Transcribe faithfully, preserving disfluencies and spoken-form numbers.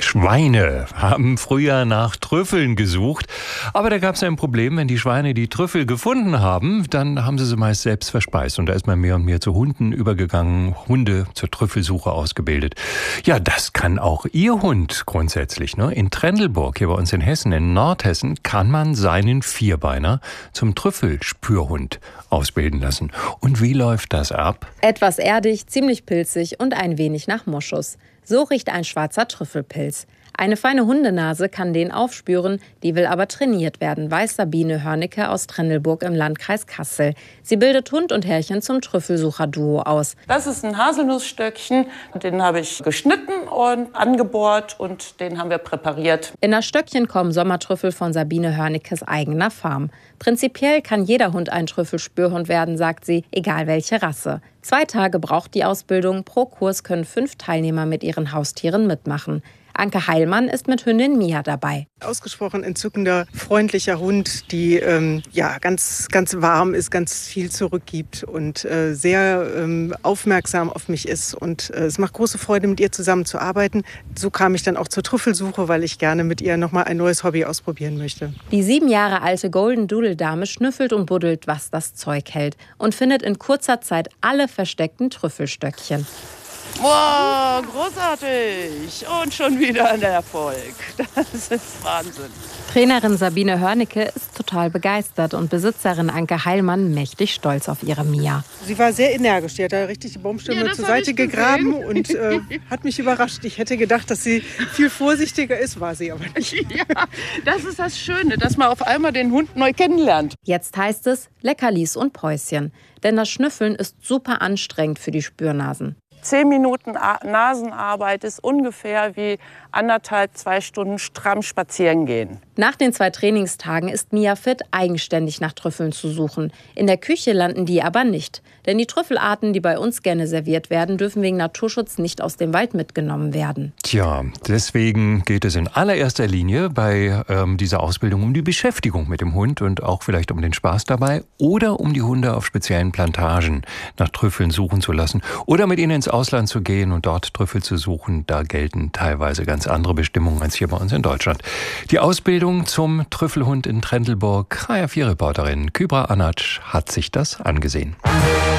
Schweine haben früher nach Trüffeln gesucht, aber da gab es ein Problem, wenn die Schweine die Trüffel gefunden haben, dann haben sie sie meist selbst verspeist und da ist man mehr und mehr zu Hunden übergegangen, Hunde zur Trüffelsuche ausgebildet. Ja, das kann auch Ihr Hund grundsätzlich. Ne? In Trendelburg, hier bei uns in Hessen, in Nordhessen, kann man seinen Vierbeiner zum Trüffelspürhund ausbilden lassen. Und wie läuft das ab? Etwas erdig, ziemlich pilzig und ein wenig nach Moschus. So riecht ein schwarzer Trüffelpilz. Eine feine Hundenase kann den aufspüren, die will aber trainiert werden, weiß Sabine Hörnicke aus Trendelburg im Landkreis Kassel. Sie bildet Hund und Herrchen zum Trüffelsucher-Duo aus. Das ist ein Haselnussstöckchen, den habe ich geschnitten und angebohrt und den haben wir präpariert. In das Stöckchen kommen Sommertrüffel von Sabine Hörnickes eigener Farm. Prinzipiell kann jeder Hund ein Trüffelspürhund werden, sagt sie, egal welche Rasse. Zwei Tage braucht die Ausbildung, pro Kurs können fünf Teilnehmer mit ihren Haustieren mitmachen. Anke Heilmann ist mit Hündin Mia dabei. Ausgesprochen entzückender, freundlicher Hund, die ähm, ja, ganz, ganz warm ist, ganz viel zurückgibt und äh, sehr ähm, aufmerksam auf mich ist. Und äh, es macht große Freude, mit ihr zusammenzuarbeiten. So kam ich dann auch zur Trüffelsuche, weil ich gerne mit ihr nochmal ein neues Hobby ausprobieren möchte. Die sieben Jahre alte Golden Doodle Dame schnüffelt und buddelt, was das Zeug hält und findet in kurzer Zeit alle versteckten Trüffelstöckchen. Wow, großartig! Und schon wieder ein Erfolg. Das ist Wahnsinn. Trainerin Sabine Hörnicke ist total begeistert und Besitzerin Anke Heilmann mächtig stolz auf ihre Mia. Sie war sehr energisch. Die hat da richtig die Baumstämme Ja, zur Seite gegraben und äh, hat mich überrascht. Ich hätte gedacht, dass sie viel vorsichtiger ist, war sie aber nicht. Ja, das ist das Schöne, dass man auf einmal den Hund neu kennenlernt. Jetzt heißt es Leckerlis und Päuschen. Denn das Schnüffeln ist super anstrengend für die Spürnasen. Zehn Minuten Nasenarbeit ist ungefähr wie anderthalb, zwei Stunden stramm spazieren gehen. Nach den zwei Trainingstagen ist Mia fit, eigenständig nach Trüffeln zu suchen. In der Küche landen die aber nicht. Denn die Trüffelarten, die bei uns gerne serviert werden, dürfen wegen Naturschutz nicht aus dem Wald mitgenommen werden. Tja, deswegen geht es in allererster Linie bei ähm, dieser Ausbildung um die Beschäftigung mit dem Hund und auch vielleicht um den Spaß dabei oder um die Hunde auf speziellen Plantagen nach Trüffeln suchen zu lassen oder mit ihnen ins Ausland zu gehen und dort Trüffel zu suchen. Da gelten teilweise ganz andere Bestimmungen als hier bei uns in Deutschland. Die Ausbildung zum Trüffelhund in Trendelburg, H R vier Reporterin Kybra Anatsch hat sich das angesehen.